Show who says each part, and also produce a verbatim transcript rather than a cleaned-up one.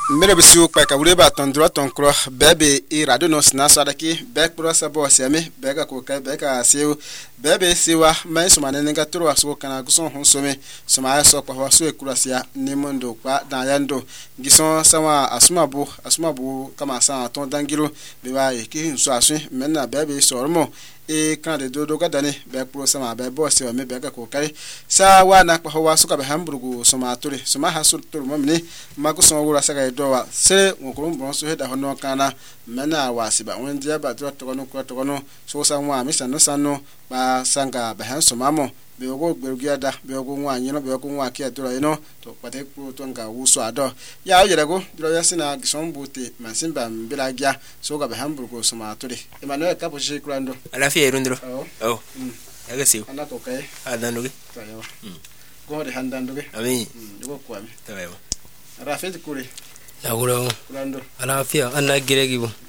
Speaker 1: Mere bisu pa ka wure ba tondro tonkro bebe i radio no sna sadaki back pro sabo semi bega ko kai bega siu bebe siwa mai sumane nga turu aso kana guson honsome suma so pa waso ekurasia nimundo kwa dayando gison sama asumabu asumabu kama sa ton dangiro bewa e ki nso asu menna bebe sormo e kan de dodo gadani back pro sama be boss wa me bega ko kai sa wa na pa waso ka be hamburgu suma turi suma hasu turu mamni maguson wura saka dowa se ngokurum bonso heda hono kana mena wasiba wendia ba to tokono ko tokono so sanwa mi sanu sanu ba sanga ba hanso mamo be ogo gberugiada be ogo nwa anyino be ogo nwa kia duro ino to pate pro to nga wuso ado ya oyerego duro yasina gison buti masimba mbira gia so ga ba hamburgo so ma tore Emmanuel kapo shi kurando
Speaker 2: ala fi erundro oh yaga siu
Speaker 1: anda to kai
Speaker 2: adanduge
Speaker 1: tayo go de handanduge
Speaker 2: ami
Speaker 1: go kwami
Speaker 2: tayo
Speaker 1: Rafet kuri
Speaker 3: Naguro
Speaker 1: kurando
Speaker 3: ala fi ana giregibo